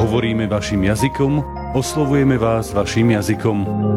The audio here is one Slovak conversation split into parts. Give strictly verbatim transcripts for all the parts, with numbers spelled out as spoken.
Hovoríme vašim jazykom, oslovujeme vás vašim jazykom.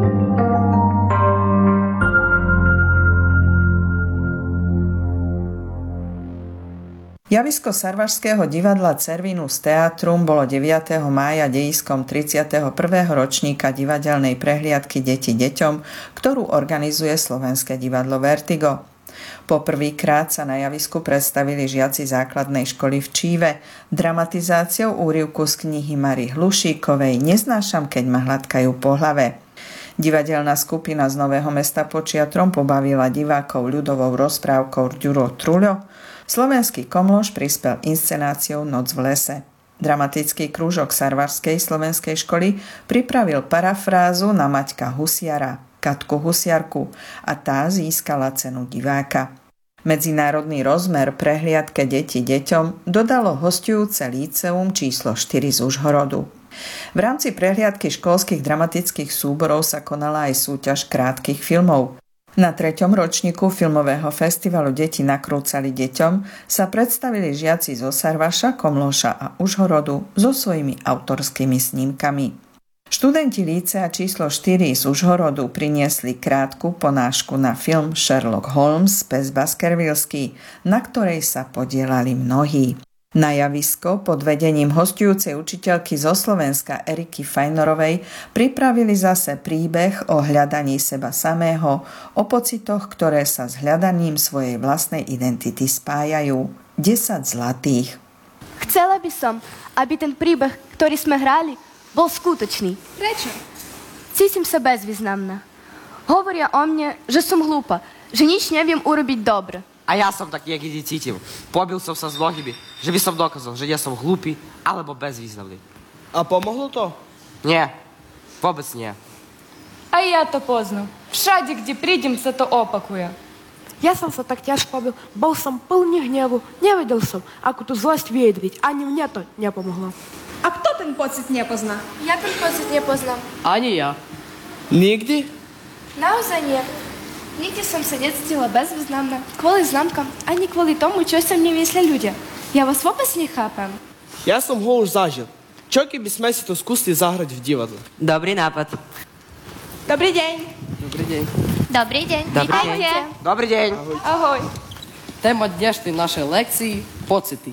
Javisko Sarvašského divadla Cervinus Theatrum bolo deviateho mája dejiskom tridsiateho prvého ročníka divadelnej prehliadky Deti deťom, ktorú organizuje Slovenské divadlo Vertigo. Poprvýkrát sa na javisku predstavili žiaci základnej školy v Číve dramatizáciou úryvku z knihy Mary Hlušíkovej Neznášam, keď ma hladkajú po hlave. Divadelná skupina z Nového Mesta pod Čiatrom pobavila divákov ľudovou rozprávkou Ďuro Truľo. Slovenský Komloš prispel inscenáciou Noc v lese. Dramatický krúžok Sarvašskej slovenskej školy pripravil parafrázu na Maťka Husiara, Katku Husiarku, a tá získala cenu diváka. Medzinárodný rozmer prehliadke Deti deťom dodalo hosťujúce líceum číslo štyri z Užhorodu. V rámci prehliadky školských dramatických súborov sa konala aj súťaž krátkych filmov. Na treťom ročníku filmového festivalu Deti nakrúcali deťom sa predstavili žiaci zo Sarvaša, Komloša a Užhorodu so svojimi autorskými snímkami. Študenti lícea číslo štyri z Užhorodu priniesli krátku ponášku na film Sherlock Holmes pes Baskervillský, na ktorej sa podielali mnohí. Na javisko pod vedením hosťujúcej učiteľky zo Slovenska Eriky Fajnorovej pripravili zase príbeh o hľadaní seba samého, o pocitoch, ktoré sa s hľadaním svojej vlastnej identity spájajú. desať zlatých. Chcela by som, aby ten príbeh, ktorý sme hrali, bol skutočný. Prečo? Cítim sa bezvýznamná. Hovoria o mne, že som hlúpa, že nič neviem urobiť dobre. A ja som tak niekedy cítil. Pobil som sa s mnohými, že by som dokázal, že ja som hlúpy alebo bezvýznamný. A pomohlo to? Nie, vôbec nie. А я то поздно. Všade, kde prídem, sa to opakuje. Ja som sa tak ťažko pobil, bol som plný hnevu, nevedel som, ako tú zlosť vyjadriť, ani mne to nepomohlo. A kto ten pocit nepozná? Ja ten pocit nepoznám. Ani ja. Nikdy? Naozaj nie. Nikdy som sa necítila bezvýznamná kvôli známkam, ani kvôli tomu, čo sa mne myslia ľudia. Ja vás vôbec nechápam. Ja som ho už zažil. Čo keby sme si to skúsili zahrať v divadle? Dobrý nápad. Dobrý deň. Dobrý deň. Dobrý deň. Dobrý deň. Dobrý deň. Ahoj. Téma dnešnej našej lekcii – pocity.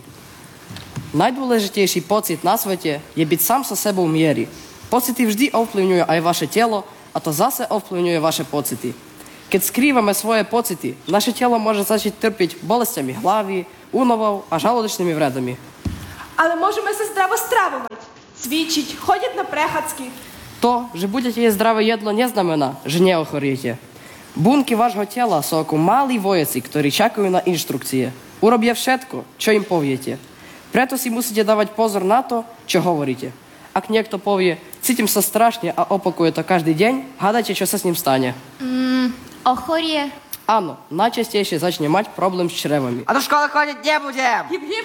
Najdôležitejší pocit na svete je byť sám so sebou v miery. Pocity vždy ovplyvňujú aj vaše telo a to zase ovplyvňuje vaše pocity. Keď skrývame svoje pocity, naše telo môže začať trpiť bolestiami hlavy, únavou a žalúdočnými vredami. Ale môžeme sa zdravo stravovať, cvičiť, chodiť na prechádzky. To, že budete jesť zdravé jedlo, neznamená, že neochoriete. Bunky vášho tela sú ako malí vojaci, ktorí čakajú na inštrukcie. Urobia všetko, čo im poviete. Preto si musíte dávať pozor na to, čo hovoríte. Ak niekto povie, cítim sa strašne a opakuje to každý deň, hádajte, čo sa s ním stane. Mm, ochorie. Áno, najčastejšie začne mať problém s črevami. A do školy chodiť nebudem! Hip, hip.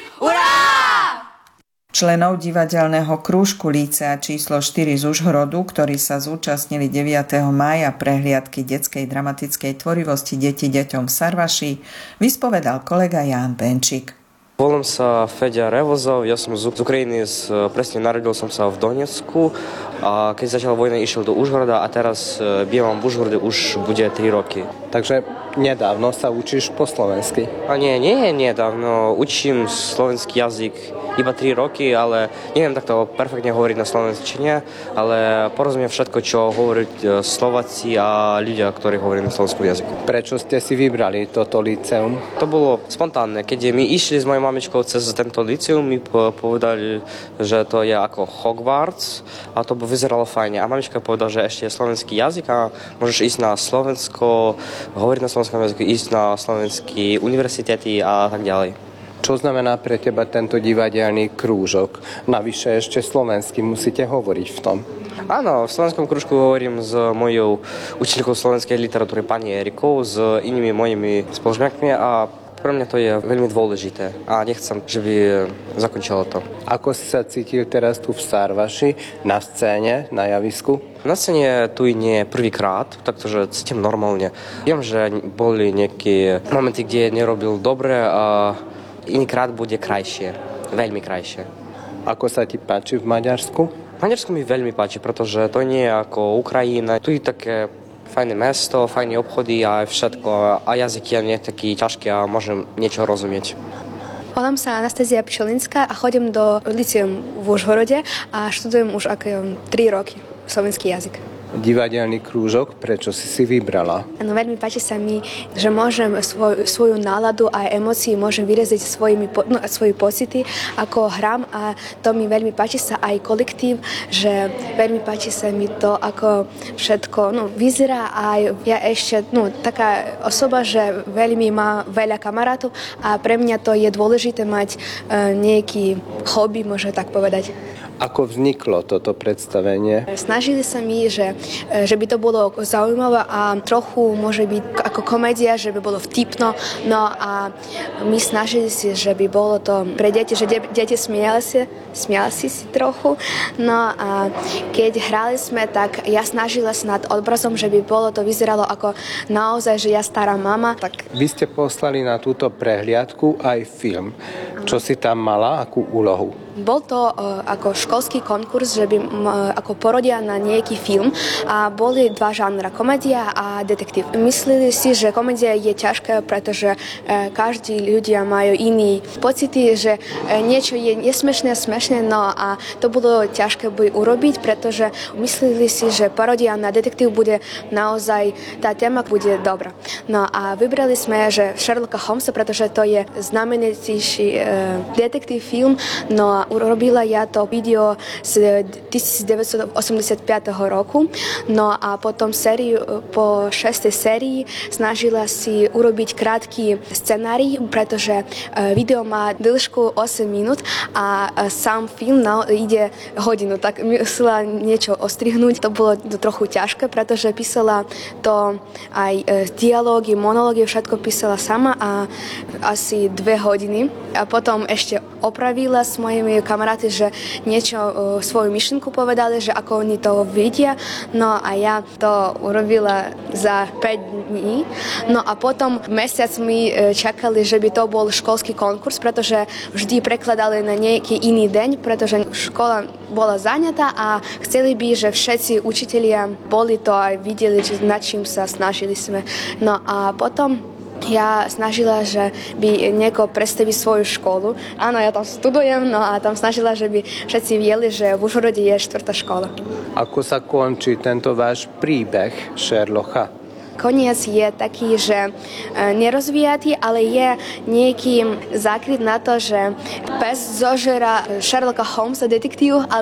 Urá! Členov divadelného krúžku lícea číslo štyri z Užhorodu, ktorí sa zúčastnili deviateho mája prehliadky detskej dramatickej tvorivosti Deti deťom v Sarvaši, vyspovedal kolega Ján Benčík. Volám sa Feďa Revozov, ja som z Ukrajiny, z, presne narodil som sa v Donecku a keď začala vojna, išiel do Užhoroda a teraz bývam v Užhorode už bude tri roky. Takže nedávno sa učíš po slovensky? A nie, nie nedávno, učím slovenský jazyk iba tri roky, ale neviem takto perfektne hovoriť na slovenčine, ale porozumiem všetko, čo hovorí Slováci a ľudia, ktorí hovorí na slovenskom jazyku. Prečo ste si vybrali toto líceum? To bolo spontánne. Keď my išli s mojou mamičkou cez tento líceum, mi povedali, že to je ako Hogwarts a to by vyzeralo fajne. A mamička povedala, že ešte je slovenský jazyk a môžeš ísť na Slovensko, hovoriť na slovenskom jazyku, ísť na slovenské univerzity a tak ďalej. Čo znamená pre teba tento divadelný krúžok? Navyše ešte slovensky musíte hovoriť v tom. Áno, v slovenskom krúžku hovorím s mojou učiteľkou slovenskej literatúry pani Erikou, s inými mojimi spolužiakmi a pre mňa to je veľmi dôležité a nechcem, že by zakončilo to. Ako si sa cítil teraz tu v Sarvaši, na scéne, na javisku? Na scéne tu nie prvýkrát, takže cítim normálne. Viem, že boli nejaké momenty, kde nerobil dobre a inýkrát bude krajšie, veľmi krajšie. Ako sa ti páči v Maďarsku? Maďarsko mi veľmi páči, pretože to nie je ako Ukrajina. Tu je také fajné mesto, fajné obchody a všetko. A jazyk je nie taký ťažký a môžem niečo rozumieť. Volám sa Anastázia Pčelinská a chodím do liceum v Užhorode a študujem už ako tri roky slovenský jazyk. Divadelný krúžok, prečo si si vybrala? No, veľmi páči sa mi, že môžem svoj, svoju náladu a emócií môžem vyraziť svojimi, no, svoje pocity, ako hram a to mi veľmi páči sa aj kolektív, že veľmi páči sa mi to, ako všetko no, vyzerá a ja ešte no, taká osoba, že veľmi má veľa kamarátov a pre mňa to je dôležité mať uh, nejaký hobby, môžem tak povedať. Ako vzniklo toto predstavenie? Snažili sa mi, že, že by to bolo zaujímavé a trochu môže byť ako komédia, že by bolo vtipno. No a my snažili si, že by bolo to pre deti, že de- deti smiali si, smiali si si trochu. No a keď hrali sme, tak ja snažila sa nad obrazom, že by bolo to vyzeralo ako naozaj, že ja stará mama. Tak... Vy ste poslali na túto prehliadku aj film. Čo si tam mala, akú úlohu? Bol to uh, ako školský konkurs, že by uh, ako porodia na nejaký film a boli dva žánra, komédia a detektív. Mysleli si, že komédia je ťažká, pretože uh, každí ľudia majú iný pocity, že uh, niečo je nesmešné, smešné, no a to bolo ťažké by urobiť, pretože mysleli si, že parodia na detektív bude naozaj, tá téma bude dobrá. No a vybrali sme, že Sherlocka Holmesa, pretože to je znamenitejší uh, detektív film, no a urobila ja to video z devätnásťstoosemdesiatpäť roku. No a potom sériu, po šestej sérii snažila si urobiť krátky scenárij, pretože video má dĺžku osem minút a sám film no, ide hodinu. Tak musela niečo ostrihnúť. To bolo trochu ťažké, pretože písala to aj dialógy, monológy, všetko písala sama a asi dve hodiny. A potom ešte opravila s mojimi kamaráty, že niečo uh, svoju myšlienku povedali, že ako oni to vidia. No a ja to urobila za päť dní. No a potom mesiac mi uh, čakali, že by to bol školský konkurs, pretože vždy prekladali na nejaký iný deň, pretože škola bola zaňatá a chceli by, že všetci učitelia boli to a videli, že nad čím sa snažili sme. No a potom ja snažila, že by niekoho predstaviť svoju školu. Áno, ja tam študujem, no a tam snažila, že by všetci vieli, že v Užhorode je štvrtá škola. Ako sa končí tento váš príbeh Sherlocka? Koniec je taký, že nerozvíjatý, ale je nejaký zákryt na to, že pes zožera Sherlocka Holmesa, detektívu, ale